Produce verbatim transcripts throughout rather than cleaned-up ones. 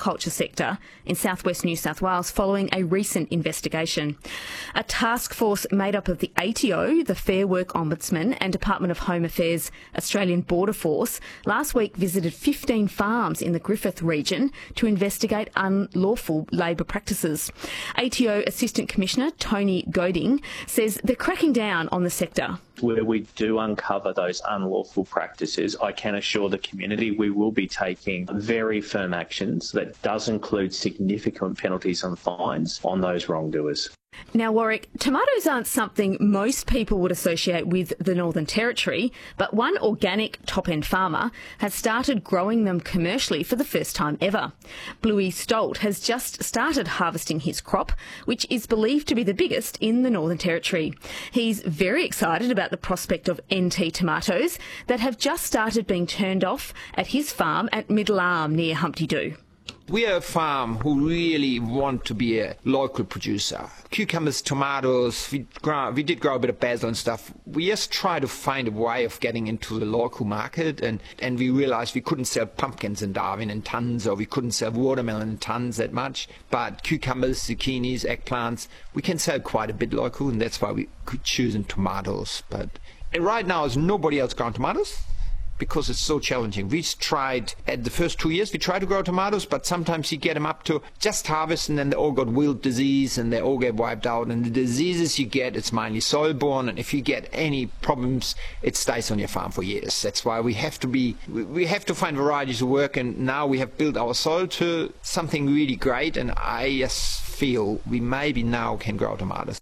horticulture sector in southwest New South Wales following a recent investigation. A task force made up of the A T O, the Fair Work Ombudsman and Department of Home Affairs Australian Border Force last week visited fifteen farms in the Griffith region to investigate unlawful labour practices. A T O Assistant Commissioner Tony Goding says they're cracking down on the sector. Where we do uncover those unlawful practices, I can assure the community we will be taking very firm actions that does include significant penalties and fines on those wrongdoers. Now, Warwick, tomatoes aren't something most people would associate with the Northern Territory, but one organic top-end farmer has started growing them commercially for the first time ever. Bluey Stolt has just started harvesting his crop, which is believed to be the biggest in the Northern Territory. He's very excited about the prospect of N T tomatoes that have just started being turned off at his farm at Middle Arm near Humpty Doo. We are a farm who really want to be a local producer. Cucumbers, tomatoes, we, grow, we did grow a bit of basil and stuff. We just try to find a way of getting into the local market, and, and we realised we couldn't sell pumpkins in Darwin in tons, or we couldn't sell watermelon in tons that much. But cucumbers, zucchinis, eggplants, we can sell quite a bit local, and that's why we could choose in tomatoes. But and right now, there's nobody else growing tomatoes, because it's so challenging. We tried, at the first two years, we tried to grow tomatoes, but sometimes you get them up to just harvest and then they all got wilt disease and they all get wiped out. And the diseases you get, it's mainly soil-borne, and if you get any problems, it stays on your farm for years. That's why we have to be, we have to find varieties of work, and now we have built our soil to something really great, and I just feel we maybe now can grow tomatoes.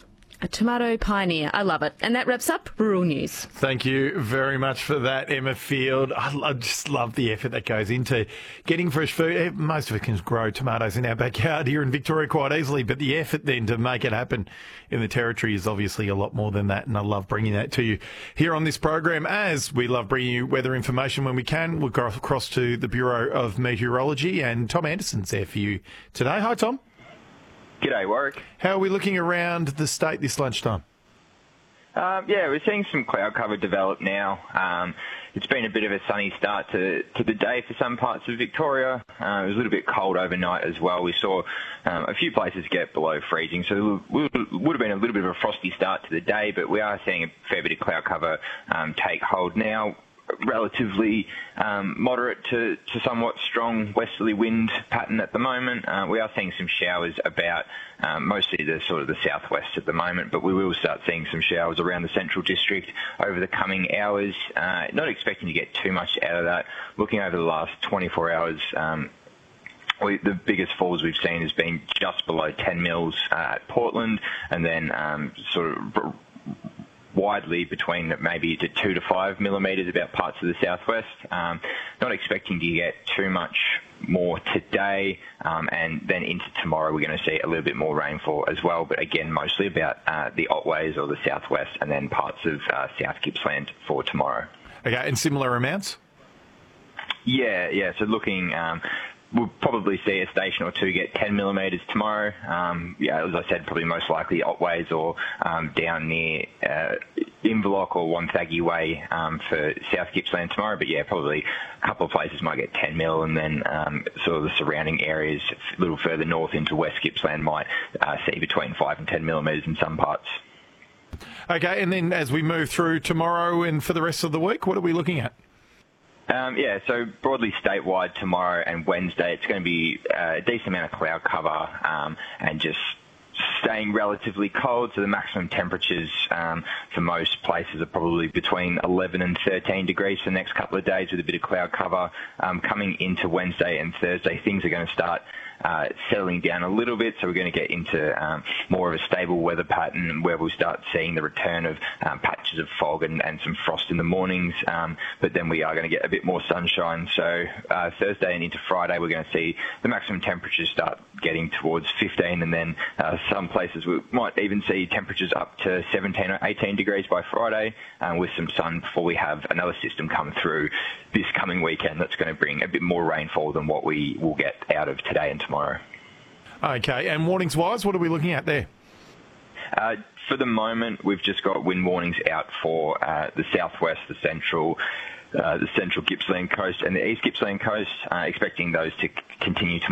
A tomato pioneer. I love it. And that wraps up Rural News. Thank you very much for that, Emma Field. I, I just love the effort that goes into getting fresh food. Most of us can grow tomatoes in our backyard here in Victoria quite easily, but the effort then to make it happen in the Territory is obviously a lot more than that, and I love bringing that to you here on this program, as we love bringing you weather information when we can. We'll go across to the Bureau of Meteorology, and Tom Anderson's there for you today. Hi, Tom. G'day, Warwick. How are we looking around the state this lunchtime? Um, yeah, we're seeing some cloud cover develop now. Um, it's been a bit of a sunny start to, to the day for some parts of Victoria. Uh, it was a little bit cold overnight as well. We saw um, a few places get below freezing, so it would have been a little bit of a frosty start to the day, but we are seeing a fair bit of cloud cover um, take hold now. Relatively um, moderate to, to somewhat strong westerly wind pattern at the moment. Uh, we are seeing some showers about um, mostly the sort of the southwest at the moment, but we will start seeing some showers around the central district over the coming hours. Uh, not expecting to get too much out of that. Looking over the last twenty-four hours, um, We, the biggest falls we've seen has been just below ten mils uh, at Portland, and then um, sort of widely between maybe to two to five millimetres about parts of the southwest. Um, not expecting to get too much more today, um, and then into tomorrow we're going to see a little bit more rainfall as well, but again mostly about uh, the Otways or the southwest, and then parts of uh, South Gippsland for tomorrow. Okay, and similar amounts? Yeah, yeah, so looking... Um, We'll probably see a station or two get ten millimetres tomorrow. Um, yeah, as I said, probably most likely Otways or um, down near uh, Inverloch or Wonthaggi Way um, for South Gippsland tomorrow. But yeah, probably a couple of places might get ten mil, and then um, sort of the surrounding areas a little further north into West Gippsland might uh, see between five and ten millimetres in some parts. Okay, and then as we move through tomorrow and for the rest of the week, what are we looking at? Um, yeah, so broadly statewide tomorrow and Wednesday, it's going to be a decent amount of cloud cover um, and just staying relatively cold. So the maximum temperatures um, for most places are probably between eleven and thirteen degrees for the next couple of days with a bit of cloud cover. Um, coming into Wednesday and Thursday, things are going to start Uh, settling down a little bit, so we're going to get into um, more of a stable weather pattern where we'll start seeing the return of um, patches of fog and, and some frost in the mornings, um, but then we are going to get a bit more sunshine. So uh, Thursday and into Friday we're going to see the maximum temperatures start getting towards fifteen, and then uh, some places we might even see temperatures up to seventeen or eighteen degrees by Friday, uh, with some sun before we have another system come through this coming weekend that's going to bring a bit more rainfall than what we will get out of today and tomorrow. tomorrow. Okay, and warnings-wise, what are we looking at there? Uh, for the moment, we've just got wind warnings out for uh, the southwest, the central, uh, the central Gippsland coast and the east Gippsland coast, uh, expecting those to c- continue tomorrow.